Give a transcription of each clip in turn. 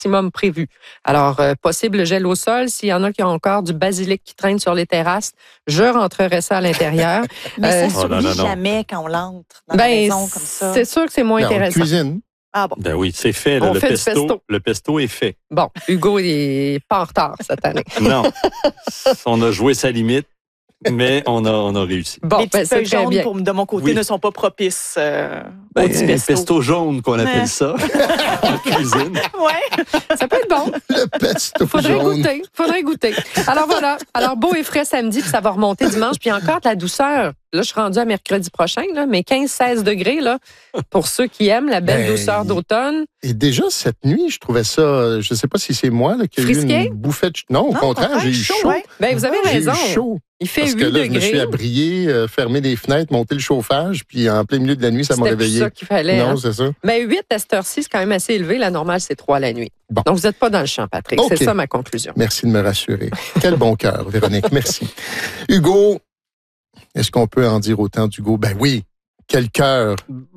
maximum prévu. Alors, possible gel au sol. S'il y en a qui ont encore du basilic qui traîne sur les terrasses, je rentrerai ça à l'intérieur. Mais ça s'oublie jamais quand on l'entre dans la maison comme ça. C'est sûr que c'est moins intéressant. Cuisine. Ah bon. Ben oui, c'est fait. Là, On fait du pesto. Le pesto est fait. Bon, Hugo est pas en retard cette année. Non, on a joué sa limite, mais on a réussi. Bon, les petites feuilles jaunes, bien. de mon côté, ne sont pas propices au petit Le pesto. pesto jaune qu'on appelle ça en cuisine. Ouais. Ça peut être bon. Le pesto Faudrait goûter. Alors voilà. Alors beau et frais samedi, puis ça va remonter dimanche. Puis encore de la douceur. Là, je suis rendue à mercredi prochain, là, mais 15-16 degrés, là, pour ceux qui aiment la belle douceur d'automne. Et déjà, cette nuit, je trouvais ça, je ne sais pas si c'est moi là, qui a eu une bouffée de... Non, au contraire, j'ai eu chaud. Ouais. Ben, vous avez raison. J'ai eu chaud. Il fait Parce 8 que là, degrés. je me suis abrié, fermé les fenêtres, monté le chauffage, puis en plein milieu de la nuit, ça m'a réveillé. C'est ça qu'il fallait. Non, hein? c'est ça. Mais 8 à cette heure-ci, c'est quand même assez élevé. La normale, c'est 3 la nuit. Bon. Donc, vous n'êtes pas dans le champ, Patrick. Okay. C'est ça ma conclusion. Merci de me rassurer. Quel bon cœur, Véronique. Merci. Hugo, est-ce qu'on peut en dire autant d'Hugo? Ben oui. Quel cœur.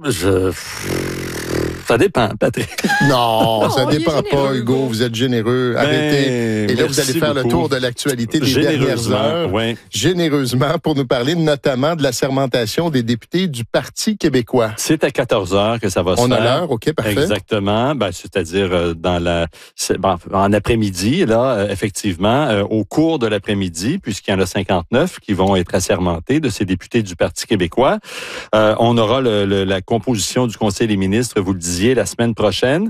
Ça dépend, Patrick. Non, ça dépend pas, généreux, Hugo. Vous êtes généreux. Arrêtez. Et là, vous allez faire le tour de l'actualité des dernières heures. Oui. Généreusement, pour nous parler notamment de la sermentation des députés du Parti québécois. C'est à 14h que ça va se faire. On a l'heure, OK, parfait. Exactement. Ben, c'est-à-dire en après-midi, là, effectivement, au cours de l'après-midi, puisqu'il y en a 59 qui vont être assermentés de ces députés du Parti québécois. On aura la composition du Conseil des ministres, vous le disiez, la semaine prochaine.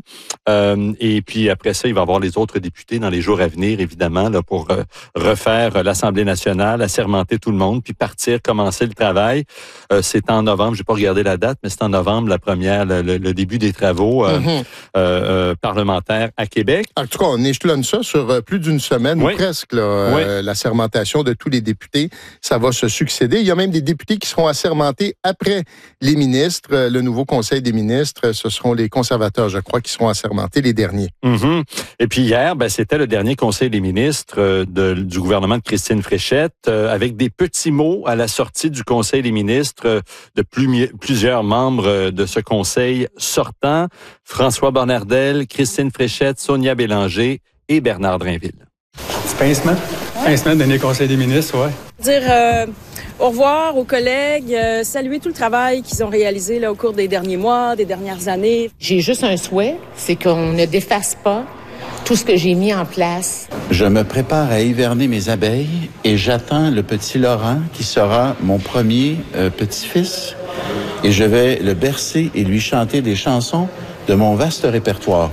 Et puis après ça, il va y avoir les autres députés dans les jours à venir, évidemment, là, pour refaire l'Assemblée nationale, assermenter tout le monde, puis partir, commencer le travail. C'est en novembre, j'ai pas regardé la date, mais c'est en novembre le début des travaux parlementaires à Québec. En tout cas, on échelonne ça sur plus d'une semaine, ou presque, là, la sermentation de tous les députés. Ça va se succéder. Il y a même des députés qui seront assermentés après les ministres. Le nouveau Conseil des ministres, ce seront les conservateurs, je crois, qui seront assermentés les derniers. Mm-hmm. Et puis hier, c'était le dernier Conseil des ministres du gouvernement de Christine Fréchette, avec des petits mots à la sortie du Conseil des ministres de plusieurs membres de ce Conseil sortant, François Bonnardel, Christine Fréchette, Sonia Bélanger et Bernard Drainville. C'est pincement. Pincement de dernier Conseil des ministres, oui. Dire au revoir aux collègues, saluer tout le travail qu'ils ont réalisé là, au cours des derniers mois, des dernières années. J'ai juste un souhait, c'est qu'on ne défasse pas tout ce que j'ai mis en place. Je me prépare à hiverner mes abeilles et j'attends le petit Laurent qui sera mon premier petit-fils et je vais le bercer et lui chanter des chansons de mon vaste répertoire.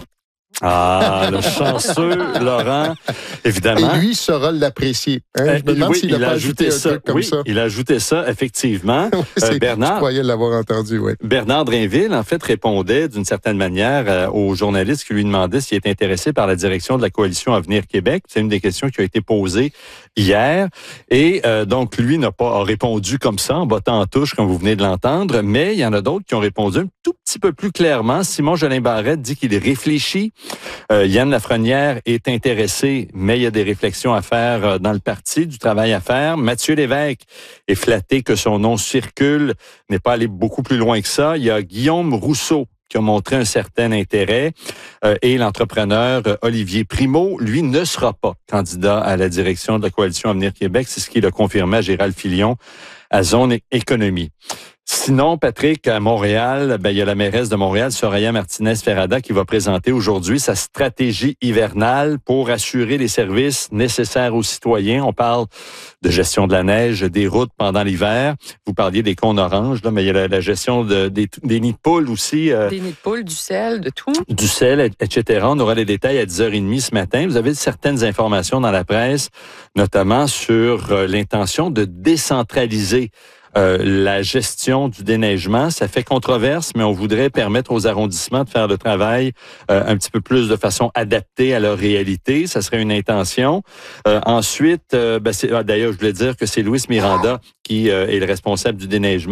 Ah, le chanceux Laurent, évidemment. Et lui saura l'apprécier. Hein? Je me demande s'il a pas ajouté un truc comme ça. Il a ajouté ça, effectivement. Je croyais l'avoir entendu, oui. Bernard Drainville, en fait, répondait d'une certaine manière aux journalistes qui lui demandaient s'il était intéressé par la direction de la Coalition Avenir Québec. C'est une des questions qui a été posée hier. Et donc, lui n'a pas répondu comme ça, en bottant en touche, comme vous venez de l'entendre, mais il y en a d'autres qui ont répondu un tout petit peu plus clairement. Simon Jolin-Barrette dit qu'il réfléchit. Yann Lafrenière est intéressé, mais il y a des réflexions à faire dans le parti, du travail à faire. Mathieu Lévesque est flatté que son nom circule, n'est pas allé beaucoup plus loin que ça. Il y a Guillaume Rousseau qui a montré un certain intérêt et l'entrepreneur Olivier Primo, lui, ne sera pas candidat à la direction de la Coalition Avenir Québec. C'est ce qu'il a confirmé à Gérald Filion à Zone Économie. Sinon, Patrick, à Montréal, il y a la mairesse de Montréal, Soraya Martinez-Ferrada, qui va présenter aujourd'hui sa stratégie hivernale pour assurer les services nécessaires aux citoyens. On parle de gestion de la neige, des routes pendant l'hiver. Vous parliez des cônes oranges, là, mais il y a la gestion des nids de poules aussi. Des nids de poules, du sel, de tout. Du sel, etc. On aura les détails à 10h30 ce matin. Vous avez certaines informations dans la presse, notamment sur l'intention de décentraliser la gestion du déneigement. Ça fait controverse, mais on voudrait permettre aux arrondissements de faire le travail un petit peu plus de façon adaptée à leur réalité. Ça serait une intention. Ensuite, d'ailleurs, je voulais dire que c'est Louis Miranda qui est le responsable du déneigement.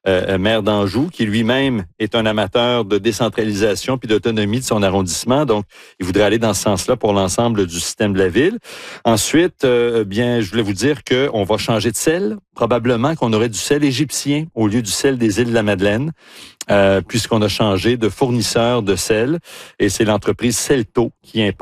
maire d'Anjou, qui lui-même est un amateur de décentralisation puis d'autonomie de son arrondissement. Donc, il voudrait aller dans ce sens-là pour l'ensemble du système de la ville. Ensuite, je voulais vous dire qu'on va changer de sel. Probablement qu'on aurait du sel égyptien au lieu du sel des îles de la Madeleine, puisqu'on a changé de fournisseur de sel. Et c'est l'entreprise Celto qui importe